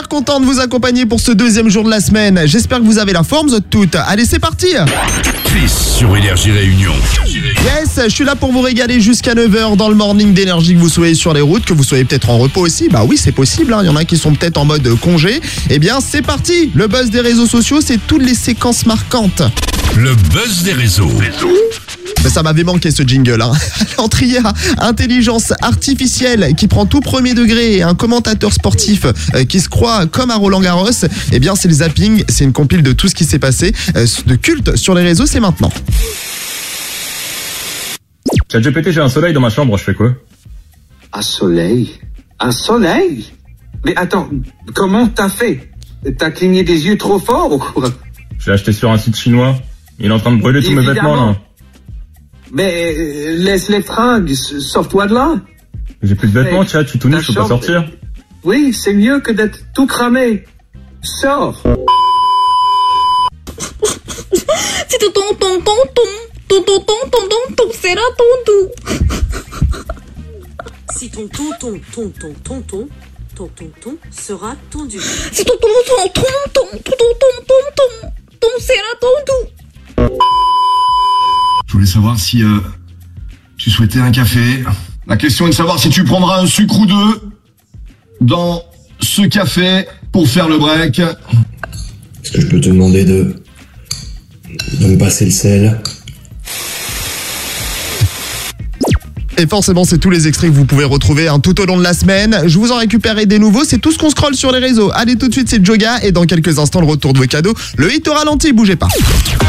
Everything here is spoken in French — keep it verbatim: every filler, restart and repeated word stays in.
content de vous accompagner pour ce deuxième jour de la semaine. J'espère que vous avez la forme, vous êtes toutes. Allez, c'est parti. Chris sur Énergie Réunion. Yes, je suis là pour vous régaler jusqu'à neuf heures dans le morning d'énergie, que vous soyez sur les routes, que vous soyez peut-être en repos aussi. Bah oui, c'est possible, hein. Il y en a qui sont peut-être en mode congé. Eh bien, c'est parti. Le buzz des réseaux sociaux, c'est toutes les séquences marquantes. Le buzz des réseaux. Mais ça m'avait manqué ce jingle, hein. Entre hier, intelligence artificielle qui prend tout premier degré et un commentateur sportif euh, qui se croit comme à Roland Garros, eh bien c'est le zapping, c'est une compile de tout ce qui s'est passé euh, de culte sur les réseaux, c'est maintenant. ChatGPT, j'ai un soleil dans ma chambre, je fais quoi? Un soleil? Un soleil? Mais attends, comment t'as fait? T'as cligné des yeux trop fort ou quoi? J'ai acheté sur un site chinois. Il est en train de brûler tous mes Évidemment. vêtements là. Mais euh, laisse les fringues, s- sors-toi de là. J'ai plus de vêtements, Mais chat, je suis tout nu, ta je peux pas chambre- sortir. Oui, c'est mieux que d'être tout cramé. Sors. C'est ton ton ton ton ton ton ton ton ton ton ton c'est là ton tout. Si ton tonton, tonton, tonton, ton tonton sera tondu. C'est ton ton ton ton ton ton ton ton ton ton ton c'est là ton tout. Je voulais savoir si euh, tu souhaitais un café. La question est de savoir si tu prendras un sucre ou deux dans ce café pour faire le break. Est-ce que je peux te demander de, de me passer le sel? Et forcément, c'est tous les extraits que vous pouvez retrouver hein, tout au long de la semaine. Je vous en récupérerai des nouveaux, c'est tout ce qu'on scrolle sur les réseaux. Allez, tout de suite, c'est Joga et dans quelques instants, le retour de vos cadeaux. Le hit au ralenti, bougez pas.